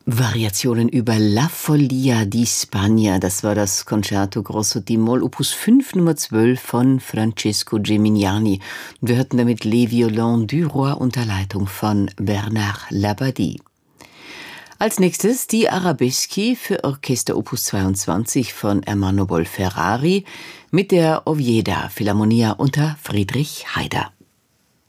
Variationen über La Follia di Spagna, das war das Concerto Grosso d-Moll Opus 5 Nummer 12 von Francesco Gimignani. Wir hörten damit Les Violons du Roi unter Leitung von Bernard Labadie. Als nächstes die Arabeschi für Orchester Opus 22 von Ermanno Bolferrari mit der Oviedo Philharmonia unter Friedrich Haider.